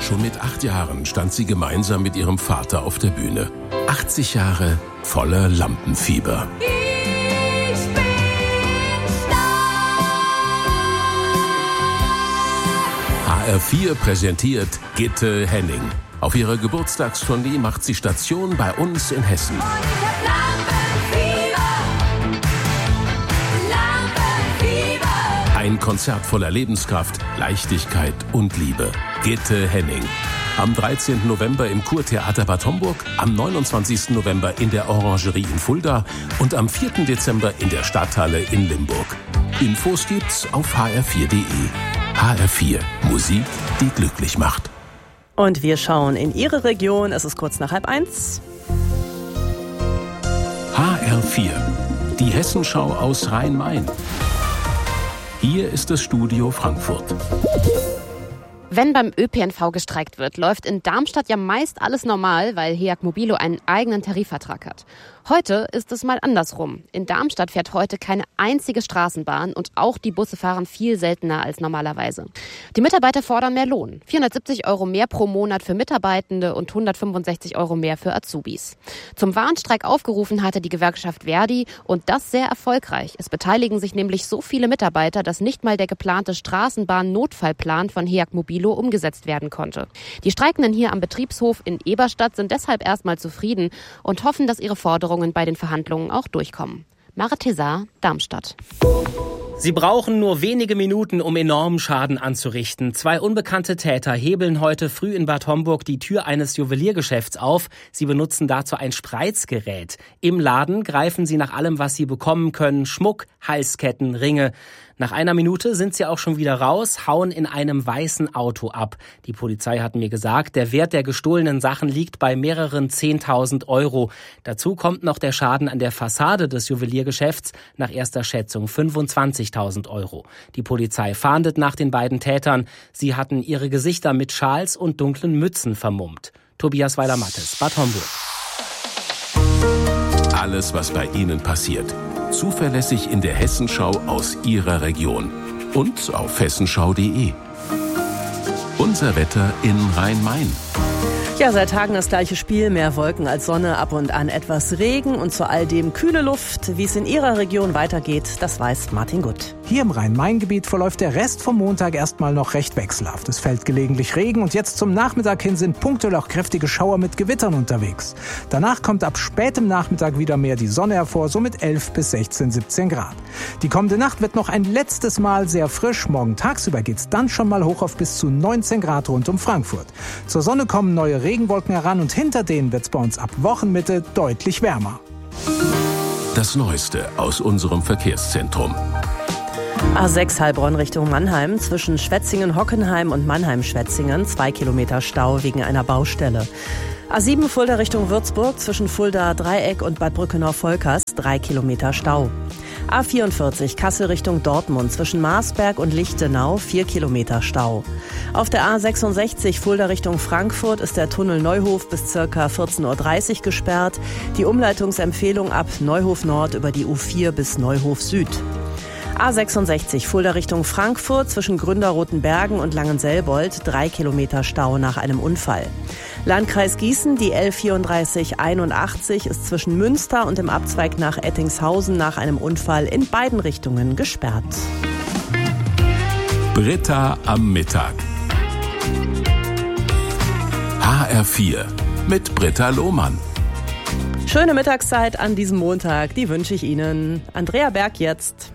Schon mit 8 Jahren stand sie gemeinsam mit ihrem Vater auf der Bühne. 80 Jahre voller Lampenfieber. Ich bin stark. HR4 präsentiert Gitte Henning. Auf ihrer Geburtstagstournee macht sie Station bei uns in Hessen. Und ich hab Lampenfieber. Ein Konzert voller Lebenskraft, Leichtigkeit und Liebe. Gitte Henning. Am 13. November im Kurtheater Bad Homburg, am 29. November in der Orangerie in Fulda und am 4. Dezember in der Stadthalle in Limburg. Infos gibt's auf hr4.de. HR4, Musik, die glücklich macht. Und wir schauen in Ihre Region. Es ist kurz nach 12:30. HR4, die Hessenschau aus Rhein-Main. Hier ist das Studio Frankfurt. Wenn beim ÖPNV gestreikt wird, läuft in Darmstadt ja meist alles normal, weil HEAG Mobilo einen eigenen Tarifvertrag hat. Heute ist es mal andersrum. In Darmstadt fährt heute keine einzige Straßenbahn und auch die Busse fahren viel seltener als normalerweise. Die Mitarbeiter fordern mehr Lohn. 470 € mehr pro Monat für Mitarbeitende und 165 € mehr für Azubis. Zum Warnstreik aufgerufen hatte die Gewerkschaft Verdi und das sehr erfolgreich. Es beteiligen sich nämlich so viele Mitarbeiter, dass nicht mal der geplante Straßenbahn-Notfallplan von HEAG Mobilo umgesetzt werden konnte. Die Streikenden hier am Betriebshof in Eberstadt sind deshalb erstmal zufrieden und hoffen, dass ihre Forderungen bei den Verhandlungen auch durchkommen. Mara Tezar, Darmstadt. Sie brauchen nur wenige Minuten, um enormen Schaden anzurichten. 2 unbekannte Täter hebeln heute früh in Bad Homburg die Tür eines Juweliergeschäfts auf. Sie benutzen dazu ein Spreizgerät. Im Laden greifen sie nach allem, was sie bekommen können. Schmuck, Halsketten, Ringe. Nach einer Minute sind sie auch schon wieder raus, hauen in einem weißen Auto ab. Die Polizei hat mir gesagt, der Wert der gestohlenen Sachen liegt bei mehreren 10.000 €. Dazu kommt noch der Schaden an der Fassade des Juweliergeschäfts, nach erster Schätzung 25.000 €. Die Polizei fahndet nach den beiden Tätern. Sie hatten ihre Gesichter mit Schals und dunklen Mützen vermummt. Tobias Weiler-Mattes, Bad Homburg. Alles, was bei Ihnen passiert. Zuverlässig in der Hessenschau aus Ihrer Region. Und auf hessenschau.de. Unser Wetter in Rhein-Main. Ja, seit Tagen das gleiche Spiel. Mehr Wolken als Sonne, ab und an etwas Regen und zu all dem kühle Luft. Wie es in Ihrer Region weitergeht, das weiß Martin Gutt. Hier im Rhein-Main-Gebiet verläuft der Rest vom Montag erstmal noch recht wechselhaft. Es fällt gelegentlich Regen und jetzt zum Nachmittag hin sind punktuell auch kräftige Schauer mit Gewittern unterwegs. Danach kommt ab spätem Nachmittag wieder mehr die Sonne hervor, so mit 11 bis 16, 17 Grad. Die kommende Nacht wird noch ein letztes Mal sehr frisch. Morgen tagsüber geht's dann schon mal hoch auf bis zu 19 Grad rund um Frankfurt. Zur Sonne kommen neue Regenwolken heran und hinter denen wird's bei uns ab Wochenmitte deutlich wärmer. Das Neueste aus unserem Verkehrszentrum. A6 Heilbronn Richtung Mannheim, zwischen Schwetzingen-Hockenheim und Mannheim-Schwetzingen, 2 Kilometer Stau wegen einer Baustelle. A7 Fulda Richtung Würzburg, zwischen Fulda Dreieck und Bad Brückenau-Volkers, 3 Kilometer Stau. A44 Kassel Richtung Dortmund, zwischen Marsberg und Lichtenau, 4 Kilometer Stau. Auf der A66 Fulda Richtung Frankfurt ist der Tunnel Neuhof bis ca. 14:30 Uhr gesperrt. Die Umleitungsempfehlung ab Neuhof Nord über die U4 bis Neuhof Süd. A66 Fulda Richtung Frankfurt, zwischen Gründerrotenbergen und Langenselbold, 3 Kilometer Stau nach einem Unfall. Landkreis Gießen, die L3481 ist zwischen Münster und dem Abzweig nach Ettingshausen nach einem Unfall in beiden Richtungen gesperrt. Britta am Mittag. HR4 mit Britta Lohmann. Schöne Mittagszeit an diesem Montag, die wünsche ich Ihnen. Andrea Berg jetzt.